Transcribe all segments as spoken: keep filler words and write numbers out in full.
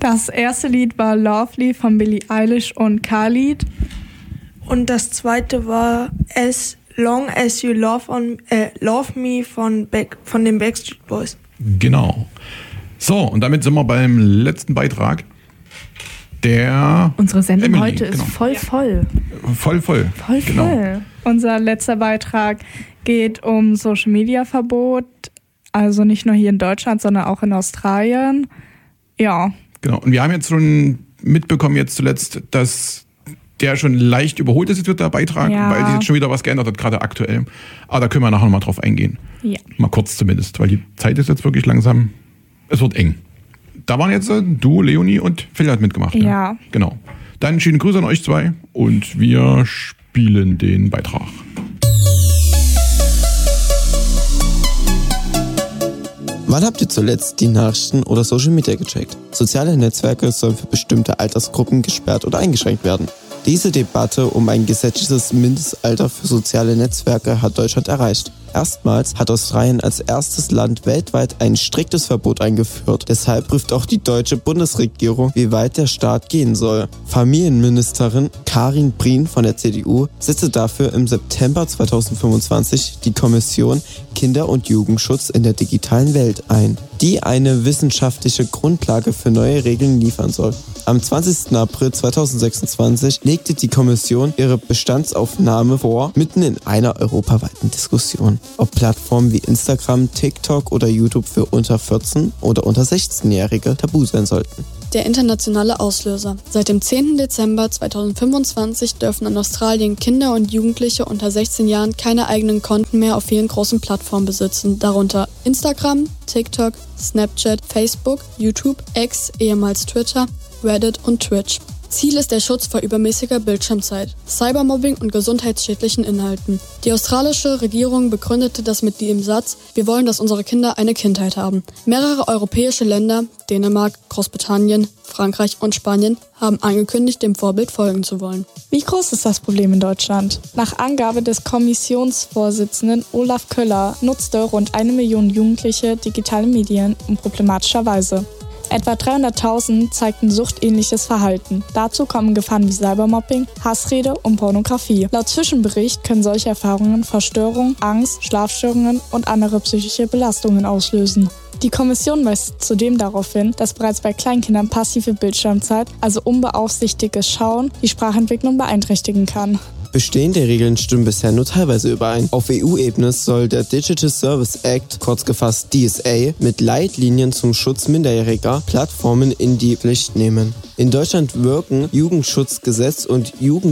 Das erste Lied war Lovely von Billie Eilish und Khalid. Und das zweite war As Long As You Love, on, äh, Love Me von, Back, von den Backstreet Boys. Genau. So, und damit sind wir beim letzten Beitrag. Der Unsere Sendung Emily, heute ist genau. voll voll. Voll, voll. Voll genau. voll. Unser letzter Beitrag geht um Social-Media-Verbot. Also nicht nur hier in Deutschland, sondern auch in Australien. Ja. Genau. Und wir haben jetzt schon mitbekommen jetzt zuletzt, dass der schon leicht überholt ist, jetzt wird der Beitrag, ja. weil sich jetzt schon wieder was geändert hat, gerade aktuell. Aber da können wir nachher nochmal drauf eingehen. Ja. Mal kurz zumindest, weil die Zeit ist jetzt wirklich langsam, es wird eng. Da waren jetzt äh, du, Leonie und Phil hat mitgemacht. Ja. ja. Genau. Dann schöne Grüße an euch zwei und wir spielen den Beitrag. Wann habt ihr zuletzt die Nachrichten oder Social Media gecheckt? Soziale Netzwerke sollen für bestimmte Altersgruppen gesperrt oder eingeschränkt werden. Diese Debatte um ein gesetzliches Mindestalter für soziale Netzwerke hat Deutschland erreicht. Erstmals hat Australien als erstes Land weltweit ein striktes Verbot eingeführt. Deshalb prüft auch die deutsche Bundesregierung, wie weit der Staat gehen soll. Familienministerin Karin Prien von der C D U setzte dafür im September zweitausendfünfundzwanzig die Kommission Kinder- und Jugendschutz in der digitalen Welt ein, die eine wissenschaftliche Grundlage für neue Regeln liefern soll. Am zwanzigsten April zweitausendsechsundzwanzig legte die Kommission ihre Bestandsaufnahme vor, mitten in einer europaweiten Diskussion, ob Plattformen wie Instagram, TikTok oder YouTube für unter vierzehn- oder unter sechzehnjährige tabu sein sollten. Der internationale Auslöser. Seit dem zehnten Dezember zweitausendfünfundzwanzig dürfen in Australien Kinder und Jugendliche unter sechzehn Jahren keine eigenen Konten mehr auf vielen großen Plattformen besitzen, darunter Instagram, TikTok, Snapchat, Facebook, YouTube, X, ehemals Twitter, Reddit und Twitch. Ziel ist der Schutz vor übermäßiger Bildschirmzeit, Cybermobbing und gesundheitsschädlichen Inhalten. Die australische Regierung begründete das mit dem Satz: Wir wollen, dass unsere Kinder eine Kindheit haben. Mehrere europäische Länder, Dänemark, Großbritannien, Frankreich und Spanien, haben angekündigt, dem Vorbild folgen zu wollen. Wie groß ist das Problem in Deutschland? Nach Angabe des Kommissionsvorsitzenden Olaf Köller nutzte rund eine Million Jugendliche digitale Medien in problematischer Weise. Etwa dreihunderttausend zeigten suchtähnliches Verhalten. Dazu kommen Gefahren wie Cybermobbing, Hassrede und Pornografie. Laut Zwischenbericht können solche Erfahrungen Verstörung, Angst, Schlafstörungen und andere psychische Belastungen auslösen. Die Kommission weist zudem darauf hin, dass bereits bei Kleinkindern passive Bildschirmzeit, also unbeaufsichtigtes Schauen, die Sprachentwicklung beeinträchtigen kann. Bestehende Regeln stimmen bisher nur teilweise überein. Auf E U-Ebene soll der Digital Service Act, kurz gefasst D S A, mit Leitlinien zum Schutz minderjähriger Plattformen in die Pflicht nehmen. In Deutschland wirken Jugendschutzgesetz und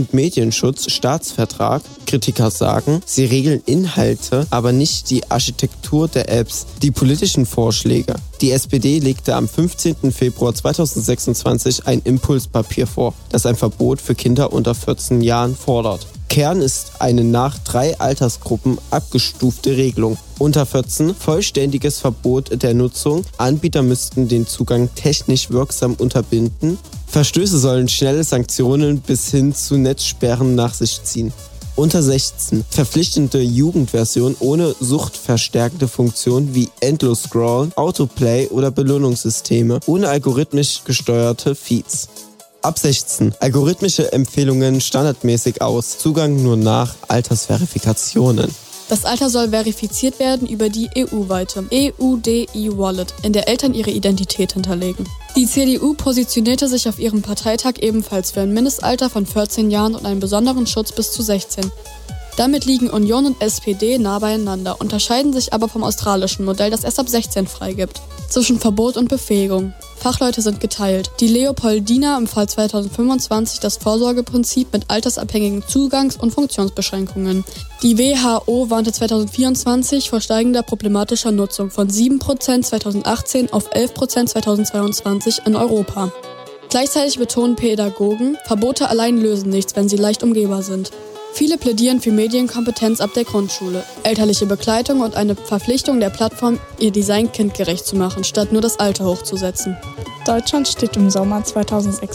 Jugendmedienschutz-Staatsvertrag. Kritiker sagen, sie regeln Inhalte, aber nicht die Architektur der Apps, die politischen Vorschläge. Die S P D legte am fünfzehnten Februar zweitausendsechsundzwanzig ein Impulspapier vor, das ein Verbot für Kinder unter vierzehn Jahren fordert. Kern ist eine nach drei Altersgruppen abgestufte Regelung. Unter vierzehn vollständiges Verbot der Nutzung. Anbieter müssten den Zugang technisch wirksam unterbinden. Verstöße sollen schnelle Sanktionen bis hin zu Netzsperren nach sich ziehen. Unter sechzehn verpflichtende Jugendversion ohne suchtverstärkende Funktionen wie Endlos-Scrollen, Autoplay oder Belohnungssysteme, ohne algorithmisch gesteuerte Feeds. Ab sechzehn algorithmische Empfehlungen standardmäßig aus, Zugang nur nach Altersverifikationen. Das Alter soll verifiziert werden über die E U-weite E U D I-Wallet, in der Eltern ihre Identität hinterlegen. Die C D U positionierte sich auf ihrem Parteitag ebenfalls für ein Mindestalter von vierzehn Jahren und einen besonderen Schutz bis zu sechzehn. Damit liegen Union und S P D nah beieinander, unterscheiden sich aber vom australischen Modell, das erst ab sechzehn freigibt. Zwischen Verbot und Befähigung. Fachleute sind geteilt. Die Leopoldina empfahl zweitausendfünfundzwanzig das Vorsorgeprinzip mit altersabhängigen Zugangs- und Funktionsbeschränkungen. Die W H O warnte zweitausendvierundzwanzig vor steigender problematischer Nutzung von sieben Prozent zweitausendachtzehn auf elf Prozent zweitausendzweiundzwanzig in Europa. Gleichzeitig betonen Pädagogen, Verbote allein lösen nichts, wenn sie leicht umgehbar sind. Viele plädieren für Medienkompetenz ab der Grundschule, elterliche Begleitung und eine Verpflichtung der Plattform, ihr Design kindgerecht zu machen, statt nur das Alter hochzusetzen. Deutschland steht im Sommer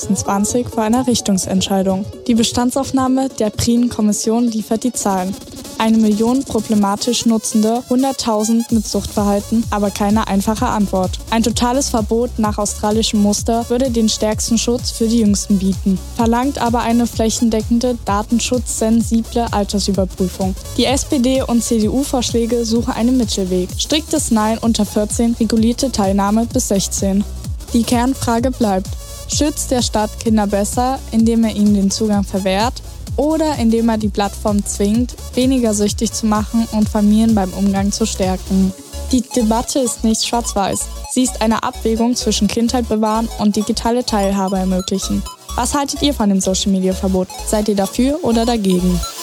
zweitausendsechsundzwanzig vor einer Richtungsentscheidung. Die Bestandsaufnahme der Prien-Kommission liefert die Zahlen. Eine Million problematisch Nutzende, hunderttausend mit Suchtverhalten, aber keine einfache Antwort. Ein totales Verbot nach australischem Muster würde den stärksten Schutz für die Jüngsten bieten, verlangt aber eine flächendeckende, datenschutzsensible Altersüberprüfung. Die S P D- und C D U-Vorschläge suchen einen Mittelweg. Striktes Nein unter vierzehn, regulierte Teilnahme bis sechzehn. Die Kernfrage bleibt: Schützt der Staat Kinder besser, indem er ihnen den Zugang verwehrt, oder indem er die Plattform zwingt, weniger süchtig zu machen und Familien beim Umgang zu stärken? Die Debatte ist nicht schwarz-weiß. Sie ist eine Abwägung zwischen Kindheit bewahren und digitale Teilhabe ermöglichen. Was haltet ihr von dem Social-Media-Verbot? Seid ihr dafür oder dagegen?